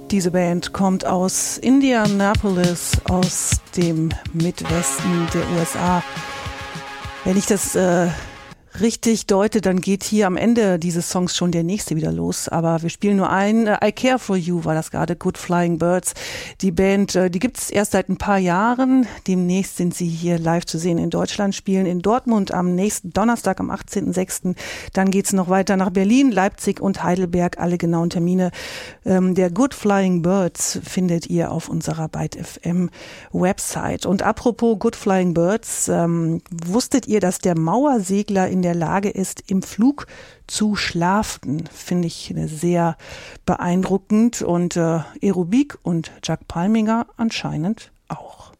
Diese Band kommt aus Indianapolis, aus dem Midwesten der USA. Wenn ich das richtig deute, dann geht hier am Ende dieses Songs schon der nächste wieder los. Aber wir spielen nur einen. I Care For You war das gerade, Good Flying Birds. Die Band, die gibt es erst seit ein paar Jahren. Demnächst sind sie hier live zu sehen in Deutschland, spielen in Dortmund am nächsten Donnerstag, am 18.06. Dann geht's noch weiter nach Berlin, Leipzig und Heidelberg. Alle genauen Termine der Good Flying Birds findet ihr auf unserer Byte FM Website. Und apropos Good Flying Birds, wusstet ihr, dass der Mauersegler in der Lage ist, im Flug zu schlafen? Finde ich sehr beeindruckend. Und Aerobik und Jack Palminger anscheinend auch.